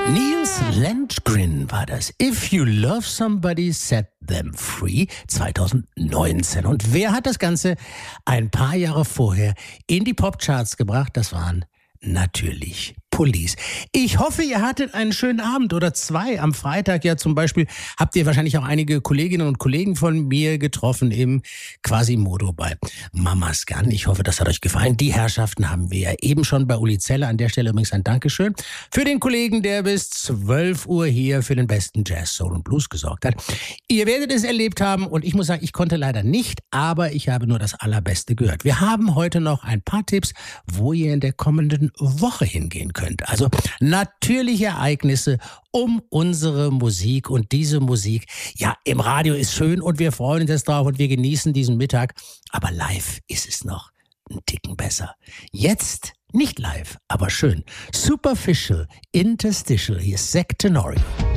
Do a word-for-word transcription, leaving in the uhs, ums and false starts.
Niels Landgren war das. If You Love Somebody, Set Them Free zwanzig neunzehn. Und wer hat das Ganze ein paar Jahre vorher in die Popcharts gebracht? Das waren natürlich Police. Ich hoffe, ihr hattet einen schönen Abend oder zwei. Am Freitag ja zum Beispiel habt ihr wahrscheinlich auch einige Kolleginnen und Kollegen von mir getroffen im Quasimodo bei Mamas Gun. Ich hoffe, das hat euch gefallen. Die Herrschaften haben wir ja eben schon bei Uli Zeller. An der Stelle übrigens ein Dankeschön für den Kollegen, der bis zwölf Uhr hier für den besten Jazz, Soul und Blues gesorgt hat. Ihr werdet es erlebt haben und ich muss sagen, ich konnte leider nicht, aber ich habe nur das Allerbeste gehört. Wir haben heute noch ein paar Tipps, wo ihr in der kommenden Woche hingehen könnt. Also natürliche Ereignisse um unsere Musik und diese Musik, ja, im Radio ist schön und wir freuen uns jetzt drauf und wir genießen diesen Mittag, aber live ist es noch einen Ticken besser. Jetzt nicht live, aber schön. Superficial, Interstitial, hier ist Zack Tenorio.